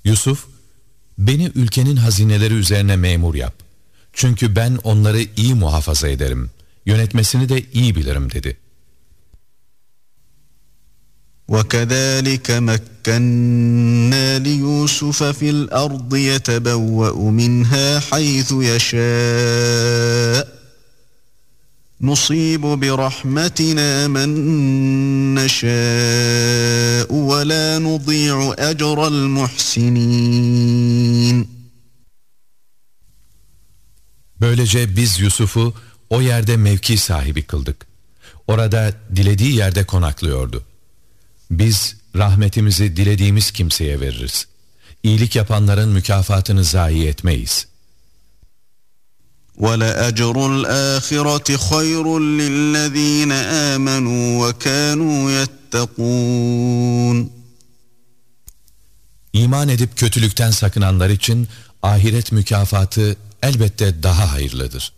Yusuf, beni ülkenin hazineleri üzerine memur yap. Çünkü ben onları iyi muhafaza ederim. Yönetmesini de iyi bilirim dedi. وَكَذَٰلِكَ مَكَّنَّا لِيُوسُفَ فِي الْأَرْضِ يَتَبَوَّأُ مِنْهَا حَيْثُ يَشَاءُ نُصِيبُ بِرَحْمَتِنَا مَن نَّشَاءُ وَلَا نُضِيعُ أَجْرَ الْمُحْسِنِينَ. Böylece biz Yusuf'u o yerde mevki sahibi kıldık. Orada dilediği yerde konaklıyordu. Biz rahmetimizi dilediğimiz kimseye veririz. İyilik yapanların mükafatını zayi etmeyiz. وَلَأَجْرُ الْآخِرَةِ خَيْرٌ لِلَّذ۪ينَ آمَنُوا وَكَانُوا يَتَّقُونَ. İman edip kötülükten sakınanlar için ahiret mükafatı elbette daha hayırlıdır.